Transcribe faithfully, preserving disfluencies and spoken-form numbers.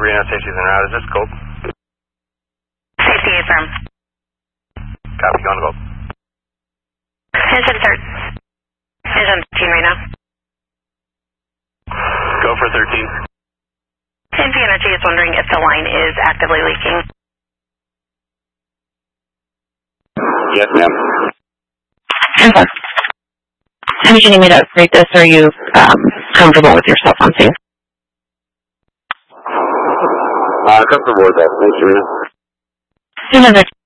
Reno Safety's en route. Is this Gold? Safety affirm. Copy, going to Gold. Engine third. Engine thirteen right now. Go for thirteen. N V Energy is wondering if the line is actively leaking. Yes, ma'am. Okay. How much do you need me to rate this, or are you um, comfortable with your cell phone sync? Uh, comfortable with that. Thanks, Reno. Soon as I